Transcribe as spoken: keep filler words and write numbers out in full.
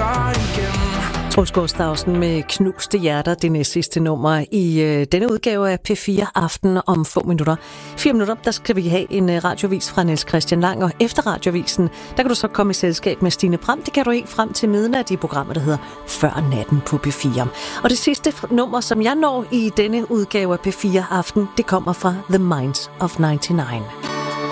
start igen. Troels Gustavsen med Knuste Hjerter, det næste sidste nummer i øh, denne udgave af P fire Aften om få minutter. Fire minutter, der skal vi have en øh, radiovis fra Niels Christian Lang, og efter radiovisen, der kan du så komme i selskab med Stine Pram. Det kan du helt frem til midnat i programmet, der hedder Før natten på P fire. Og det sidste nummer, som jeg når i denne udgave af P fire Aften, det kommer fra The Minds of nioghalvfems.